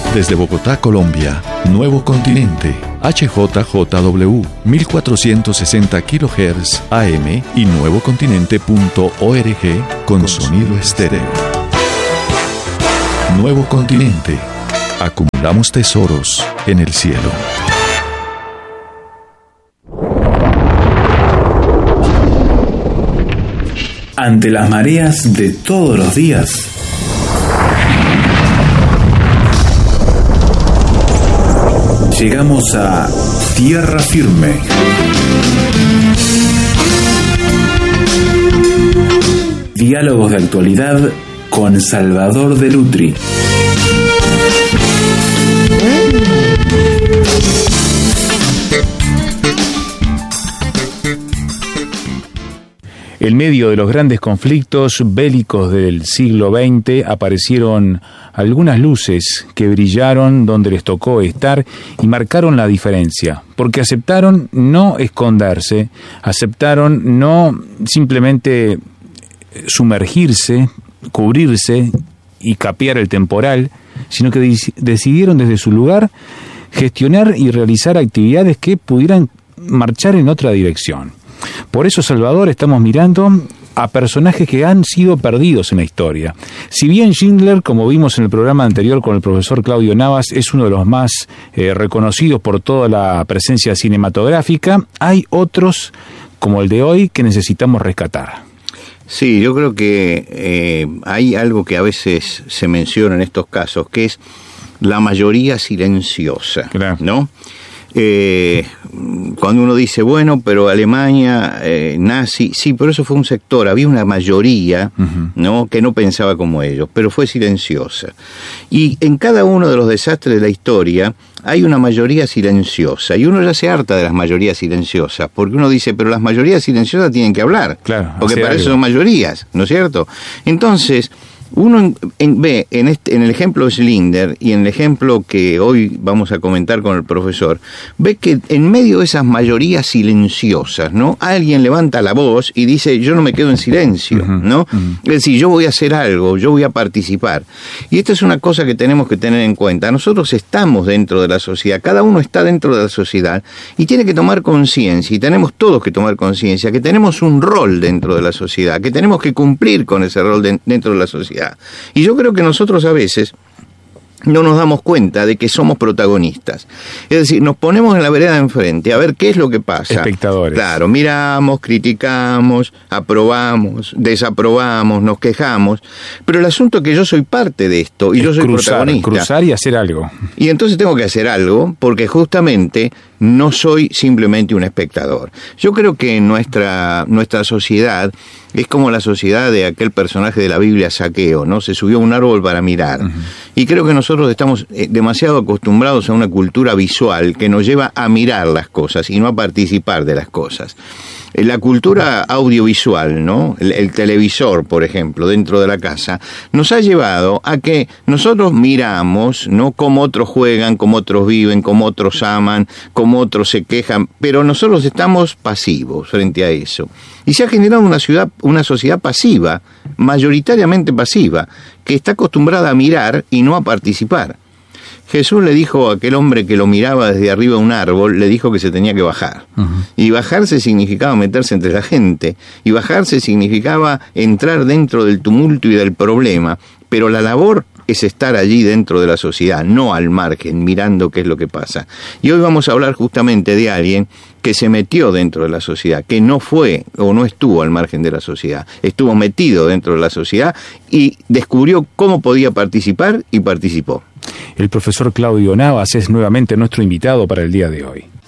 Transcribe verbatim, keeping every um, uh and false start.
Desde Bogotá, Colombia, Nuevo Continente, H J J W, mil cuatrocientos sesenta kilohertz A M y nuevocontinente punto org con sonido estéreo. Nuevo Continente. Acumulamos tesoros en el cielo. Ante las mareas de todos los días, llegamos a tierra firme. Diálogos de actualidad con Salvador de Lutri. En medio de los grandes conflictos bélicos del siglo veinte aparecieron algunas luces que brillaron donde les tocó estar y marcaron la diferencia, porque aceptaron no esconderse, aceptaron no simplemente sumergirse, cubrirse y capear el temporal, sino que decidieron desde su lugar gestionar y realizar actividades que pudieran marchar en otra dirección. Por eso, Salvador, estamos mirando a personajes que han sido perdidos en la historia. Si bien Schindler, como vimos en el programa anterior con el profesor Claudio Navas, es uno de los más eh, reconocidos por toda la presencia cinematográfica, hay otros, como el de hoy, que necesitamos rescatar. Sí, yo creo que eh, hay algo que a veces se menciona en estos casos, que es la mayoría silenciosa, claro, ¿no? Eh, cuando uno dice, bueno, pero Alemania eh, nazi, sí, pero eso fue un sector, había una mayoría, uh-huh, ¿no?, que no pensaba como ellos, pero fue silenciosa. Y en cada uno de los desastres de la historia hay una mayoría silenciosa, y uno ya se harta de las mayorías silenciosas, porque uno dice, pero las mayorías silenciosas tienen que hablar, claro, porque para algo. Eso son mayorías, ¿no es cierto? Entonces, uno en, en, ve en, este, en el ejemplo de Schindler y en el ejemplo que hoy vamos a comentar con el profesor, ve que en medio de esas mayorías silenciosas, ¿no?, alguien levanta la voz y dice, yo no me quedo en silencio, uh-huh, ¿no? Uh-huh. Es decir, yo voy a hacer algo, yo voy a participar. Y esta es una cosa que tenemos que tener en cuenta. Nosotros estamos dentro de la sociedad, cada uno está dentro de la sociedad y tiene que tomar conciencia, y tenemos todos que tomar conciencia, que tenemos un rol dentro de la sociedad, que tenemos que cumplir con ese rol de, dentro de la sociedad. Y yo creo que nosotros a veces no nos damos cuenta de que somos protagonistas. Es decir, nos ponemos en la vereda de enfrente a ver qué es lo que pasa. Espectadores. Claro, miramos, criticamos, aprobamos, desaprobamos, nos quejamos, pero el asunto es que yo soy parte de esto y es yo soy cruzar, protagonista. Cruzar y hacer algo. Y entonces tengo que hacer algo porque justamente no soy simplemente un espectador. Yo creo que nuestra, nuestra sociedad es como la sociedad de aquel personaje de la Biblia, Zaqueo, ¿no? Se subió a un árbol para mirar. Uh-huh. Y creo que nosotros estamos demasiado acostumbrados a una cultura visual que nos lleva a mirar las cosas y no a participar de las cosas. La cultura audiovisual, ¿no?, el, el televisor, por ejemplo, dentro de la casa, nos ha llevado a que nosotros miramos, ¿no?, cómo otros juegan, cómo otros viven, cómo otros aman, cómo otros se quejan, pero nosotros estamos pasivos frente a eso. Y se ha generado una ciudad, una sociedad pasiva, mayoritariamente pasiva, que está acostumbrada a mirar y no a participar. Jesús le dijo a aquel hombre que lo miraba desde arriba de un árbol, le dijo que se tenía que bajar. Uh-huh. Y bajarse significaba meterse entre la gente, y bajarse significaba entrar dentro del tumulto y del problema, pero la labor es estar allí dentro de la sociedad, no al margen, mirando qué es lo que pasa. Y hoy vamos a hablar justamente de alguien que se metió dentro de la sociedad, que no fue o no estuvo al margen de la sociedad, estuvo metido dentro de la sociedad y descubrió cómo podía participar y participó. El profesor Claudio Navas es nuevamente nuestro invitado para el día de hoy.